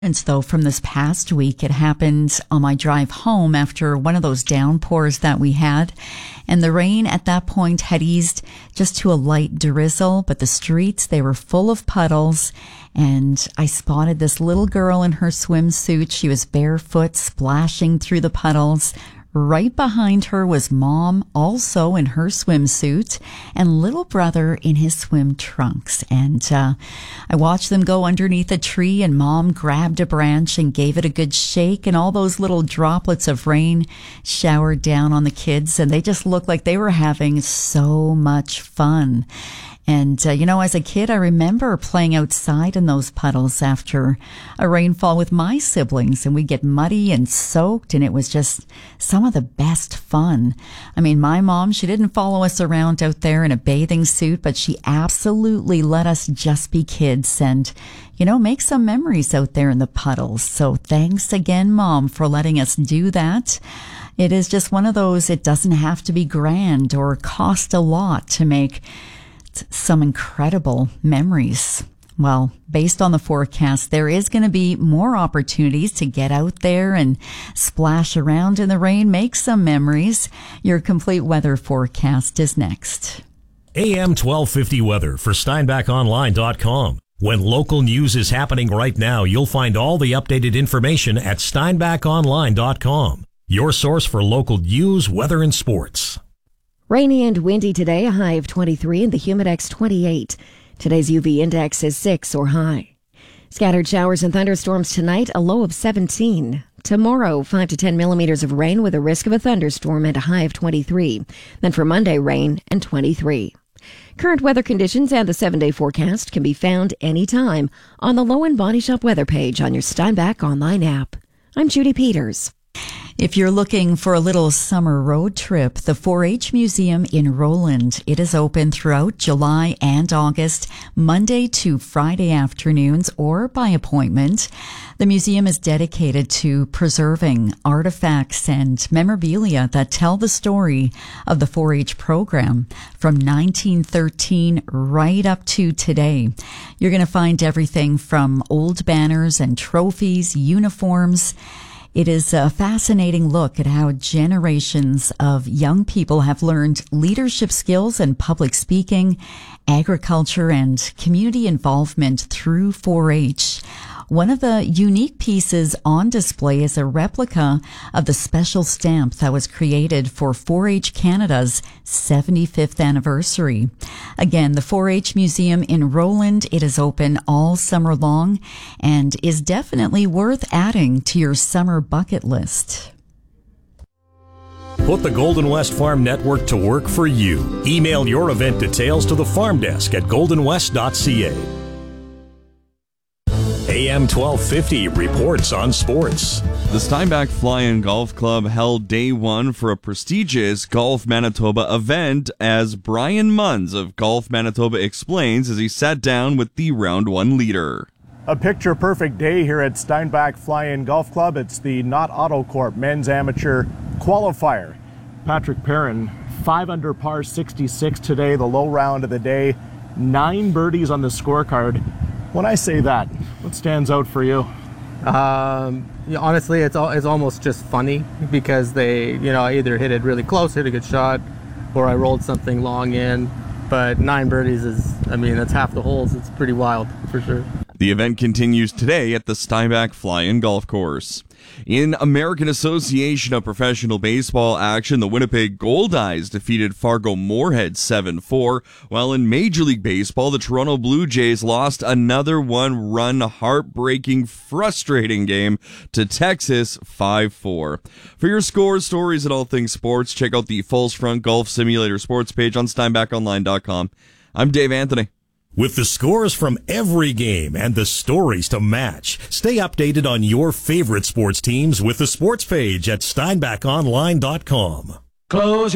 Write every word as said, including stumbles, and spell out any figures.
And though from this past week, it happened on my drive home after one of those downpours that we had. And the rain at that point had eased just to a light drizzle, but the streets, they were full of puddles. And I spotted this little girl in her swimsuit. She was barefoot, splashing through the puddles. Right behind her was Mom, also in her swimsuit, and little brother in his swim trunks. And uh, I watched them go underneath a tree, and Mom grabbed a branch and gave it a good shake, and all those little droplets of rain showered down on the kids, and they just looked like they were having so much fun. And, uh, you know, as a kid, I remember playing outside in those puddles after a rainfall with my siblings, and we'd get muddy and soaked, and it was just some of the best fun. I mean, my mom, she didn't follow us around out there in a bathing suit, but she absolutely let us just be kids and, you know, make some memories out there in the puddles. So thanks again, Mom, for letting us do that. It is just one of those, it doesn't have to be grand or cost a lot to make some incredible memories. Well, based on the forecast, there is going to be more opportunities to get out there and splash around in the rain, make some memories. Your complete weather forecast is next. A M twelve fifty weather for Steinbach Online dot com. When local news is happening right now, you'll find all the updated information at Steinbach Online dot com. Your source for local news, weather, and sports. Rainy and windy today, a high of twenty-three and the Humidex twenty-eight. Today's U V index is six or high. Scattered showers and thunderstorms tonight, a low of seventeen. Tomorrow, five to ten millimeters of rain with a risk of a thunderstorm and a high of twenty-three. Then for Monday, rain and twenty-three. Current weather conditions and the seven-day forecast can be found anytime on the Low and Body Shop weather page on your Steinbach online app. I'm Judy Peters. If you're looking for a little summer road trip, the four H Museum in Roland, it is open throughout July and August, Monday to Friday afternoons or by appointment. The museum is dedicated to preserving artifacts and memorabilia that tell the story of the four H program from nineteen thirteen right up to today. You're going to find everything from old banners and trophies, uniforms. It is a fascinating look at how generations of young people have learned leadership skills and public speaking, agriculture, and community involvement through four H. One of the unique pieces on display is a replica of the special stamp that was created for four H Canada's seventy-fifth anniversary. Again, the four H Museum in Roland, it is open all summer long and is definitely worth adding to your summer bucket list. Put the Golden West Farm Network to work for you. Email your event details to the farm desk at golden west dot c a. A M twelve fifty reports on sports. The Steinbach Fly-In Golf Club held day one for a prestigious Golf Manitoba event, as Brian Munns of Golf Manitoba explains as he sat down with the round one leader. A picture-perfect day here at Steinbach Fly-In Golf Club. It's the Knott Auto Corp Men's Amateur Qualifier. Patrick Perrin, five under par sixty-six today, the low round of the day. Nine birdies on the scorecard. When I say that, what stands out for you? Um, yeah, honestly, it's all, it's almost just funny because they, you know, I either hit it really close, hit a good shot, or I rolled something long in. But nine birdies is, I mean, that's half the holes. It's pretty wild, for sure. The event continues today at the Steinbach Fly-In Golf Course. In American Association of Professional Baseball action, the Winnipeg Goldeyes defeated Fargo Moorhead seven four, while in Major League Baseball, the Toronto Blue Jays lost another one-run, heartbreaking, frustrating game to Texas five four. For your scores, stories, and all things sports, check out the Falls Front Golf Simulator sports page on Steinbach Online dot com. I'm Dave Anthony. With the scores from every game and the stories to match, stay updated on your favorite sports teams with the sports page at Steinbach Online dot com. Close